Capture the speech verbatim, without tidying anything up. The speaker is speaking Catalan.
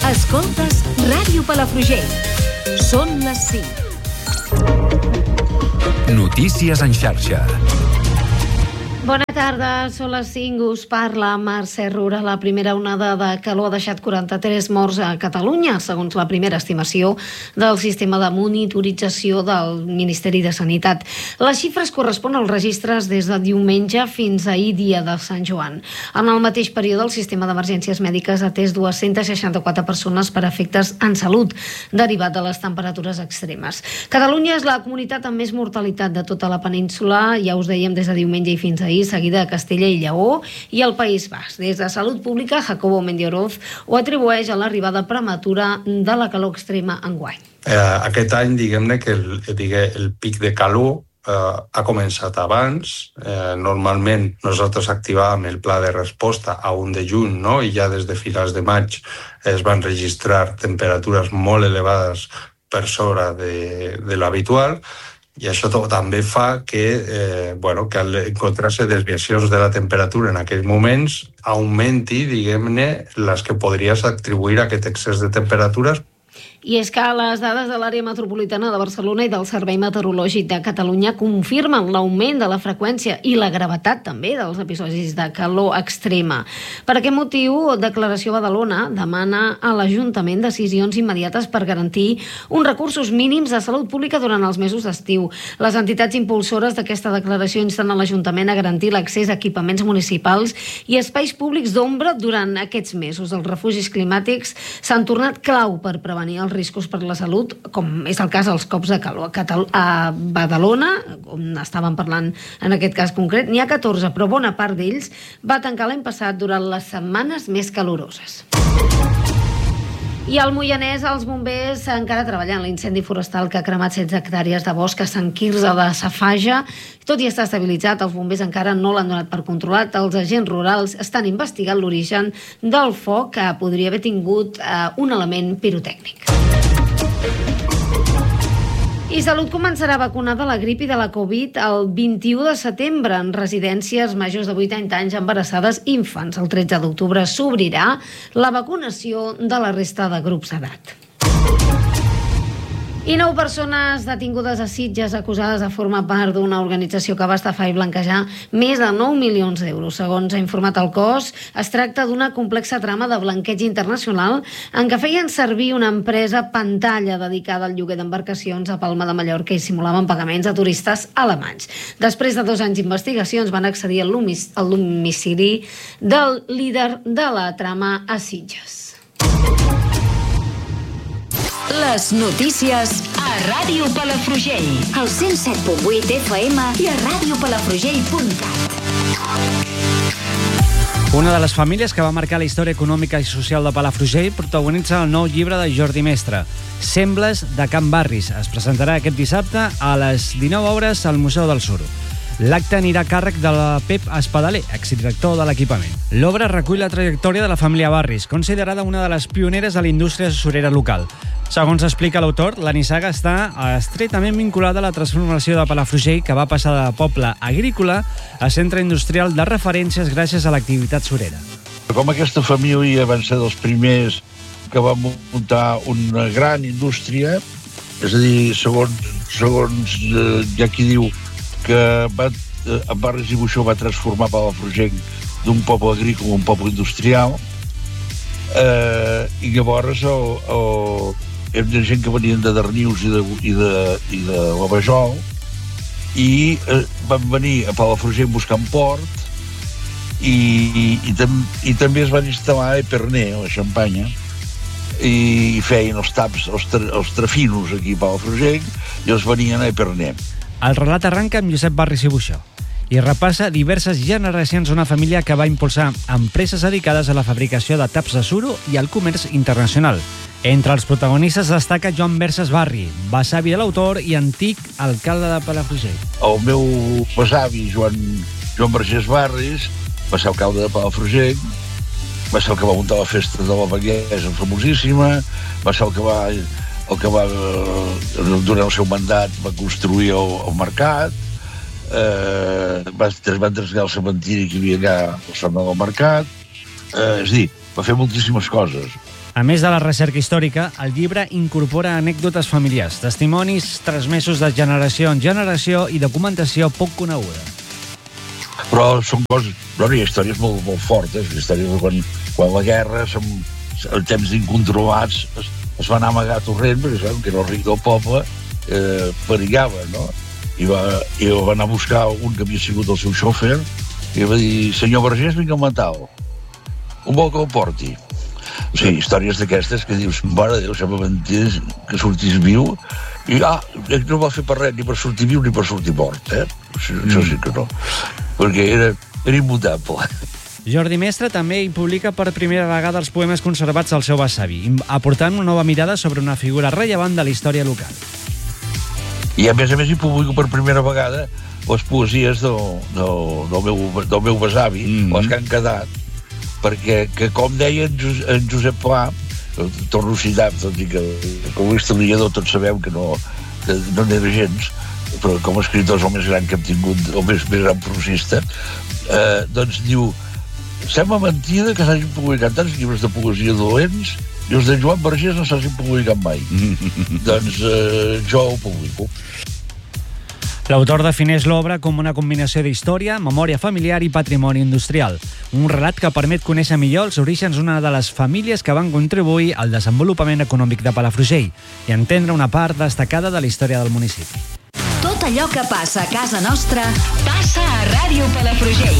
Escoltes Ràdio Palafrugell. Són les cinc. Notícies en xarxa. Bona tarda, són les cinc, us parla Mercè Rura. La primera onada de calor ha deixat quaranta-tres morts a Catalunya, segons la primera estimació del sistema de monitorització del Ministeri de Sanitat. Les xifres corresponen als registres des de diumenge fins ahir, dia de Sant Joan. En el mateix període, el sistema d'emergències mèdiques ha atès dues-centes seixanta-quatre persones per efectes en salut, derivat de les temperatures extremes. Catalunya és la comunitat amb més mortalitat de tota la península, ja us dèiem des de diumenge i fins ahir, seguida de Castella i Lleó i el País Basc. Des de Salut Pública, Jacobo Mendioroz ho atribueix a l'arribada prematura de la calor extrema enguany. Eh, aquest any, diguem-ne que el, digue, el pic de calor eh, ha començat abans. Eh, normalment nosaltres activàvem el pla de resposta a un de juny, no? I ja des de finals de maig es van registrar temperatures molt elevades per sobre de, de l'habitual. I això també fa que, eh, bueno, que al encontrar-se desviacions de la temperatura en aquells moments augmenti, diguem-ne, les que podries atribuir a aquest excés de temperatures. I és que les dades de l'àrea metropolitana de Barcelona i del Servei Meteorològic de Catalunya confirmen l'augment de la freqüència i la gravetat també dels episodis de calor extrema. Per aquest motiu, Declaració Badalona demana a l'Ajuntament decisions immediates per garantir uns recursos mínims de salut pública durant els mesos d'estiu. Les entitats impulsores d'aquesta declaració insten a l'Ajuntament a garantir l'accés a equipaments municipals i espais públics d'ombra durant aquests mesos. Els refugis climàtics s'han tornat clau per prevenir els riscos per la salut, com és el cas dels cops de calor. A Badalona, on estàvem parlant en aquest cas concret, n'hi ha catorze, però bona part d'ells va tancar l'any passat durant les setmanes més caloroses. I al Moianès, els bombers encara treballen l'incendi forestal que ha cremat setze hectàrees de bosc a Sant Quirze de Safaja. Tot i estar estabilitzat, els bombers encara no l'han donat per controlat. Els agents rurals estan investigant l'origen del foc, que podria haver tingut eh, un element pirotècnic. I Salut començarà a vacunar de la grip i de la Covid el vint-i-u de setembre en residències majors de vuitanta anys, embarassades i infants. El tretze d'octubre s'obrirà la vacunació de la resta de grups d'edat. I nou persones detingudes a Sitges acusades de formar part d'una organització que va estafar i blanquejar més de nou milions d'euros. Segons ha informat el cos, es tracta d'una complexa trama de blanqueig internacional en què feien servir una empresa pantalla dedicada al lloguer d'embarcacions a Palma de Mallorca i simulaven pagaments a turistes alemanys. Després de dos anys d'investigacions van accedir al domicili del líder de la trama a Sitges. Les notícies a Ràdio Palafrugell. Al cent set punt vuit F M i a ràdio palafrugell punt cat. Una de les famílies que va marcar la història econòmica i social de Palafrugell protagonitza el nou llibre de Jordi Mestre, Sembles de Can Barris. Es presentarà aquest dissabte a les dinou hores al Museu del Suro. L'acte anirà a càrrec de la Pep Espadaler, exdirector de l'equipament. L'obra recull la trajectòria de la família Barris, considerada una de les pioneres de la indústria surera local. Segons explica l'autor, la nissaga està estretament vinculada a la transformació de Palafrugell, que va passar de poble agrícola a centre industrial de referències gràcies a l'activitat surera. Com aquesta família van ser dels primers que van muntar una gran indústria, és a dir, segons, segons eh, hi ha qui diu que va, eh, en Barris i Buixó va transformar Palafrugell d'un poble agrícola a un poble industrial, eh, i llavors el, el, hi havia gent que venien de Darnius i de, i de, i de la Vajol i eh, van venir a Palafrugell buscant port i, i, i, tam, i també es van instal·lar a Epernay, a la Xampanya, i feien els taps, els, tra, els trafinos aquí a Palafrugell i els venien a Epernay. El relat arranca amb Josep Barris i Buixó i repassa diverses generacions d'una família que va impulsar empreses dedicades a la fabricació de taps de suro i al comerç internacional. Entre els protagonistes destaca Joan Verses Barri, besavi de l'autor i antic alcalde de Palafrugell. El meu besavi, Joan, Joan Verges Barris, va ser alcalde de Palafrugell, va ser el que va muntar la festa de la Baguesa famosíssima, va ser el que va, el que va durant el seu mandat va construir el, el mercat, eh, va, van traslladar el cementiri que hi havia allà al Sant del Mercat, eh, és a dir, va fer moltíssimes coses. A més de la recerca històrica, el llibre incorpora anècdotes familiars, testimonis transmesos de generació en generació i documentació poc coneguda. Però són coses... Bueno, hi ha històries molt, molt fortes, històries de quan, quan la guerra, som, en temps d'incontrolats, es, es va anar a amagar a Torrent, perquè sabem que era el ric del poble, eh, perillava, no? I va, I va anar a buscar un que havia sigut el seu xòfer, i va dir, senyor Vergés, vinc a matar-lo. Un vol que el porti. O sigui, històries d'aquestes que dius, mare de Déu, sembla mentida que sortís viu, i ah, no va fer per res, ni per sortir viu ni per sortir mort, eh? Això, això sí que no. Perquè era, era immutable. Jordi Mestre també hi publica per primera vegada els poemes conservats del seu besavi, aportant una nova mirada sobre una figura rellevant de la història local. I a més a més hi publico per primera vegada les poesies del, del, del, meu, del meu besavi, mm-hmm. les que han quedat, perquè, que, com deia en, Josep, en Josep Pla, torno a citar, tot i que com a historiador tots sabeu que no, que no n'era gens, però com a escriptor és el més gran que hem tingut, el més, més gran prosista, eh, doncs diu, sembla mentida que s'hagin publicat tants llibres de poesia dolents i els de Joan Vergés no s'hagin publicat mai. Doncs eh, jo ho publico. L'autor defineix l'obra com una combinació d'història, memòria familiar i patrimoni industrial. Un relat que permet conèixer millor els orígens d'una de les famílies que van contribuir al desenvolupament econòmic de Palafrugell i entendre una part destacada de la història del municipi. Tot allò que passa a casa nostra passa a Ràdio Palafrugell.